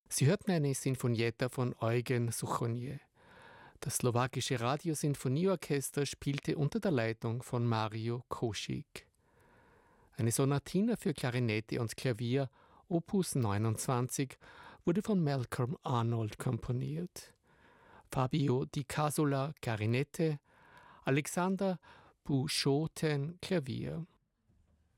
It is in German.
Sie hörten eine Sinfonietta von Eugen Souchonier. Das slowakische Radiosinfonieorchester spielte unter der Leitung von Mario Kosik. Eine Sonatina für Klarinette und Klavier, Opus 29, wurde von Malcolm Arnold komponiert. Fabio Di Casola, Klarinette, Alexander Buschoten, Klavier.